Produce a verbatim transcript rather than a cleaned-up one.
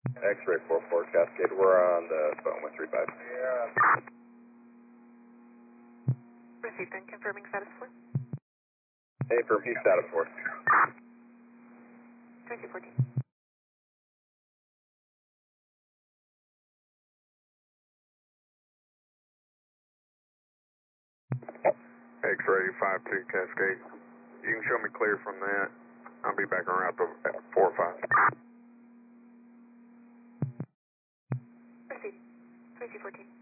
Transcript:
X-ray four four Cascade, we're on the phone with three five. Yeah. Received and confirming status for Hey, for P status four. twenty fourteen. X-ray five two Cascade. You can show me clear from that. I'll be back around to four five. Received twenty fourteen.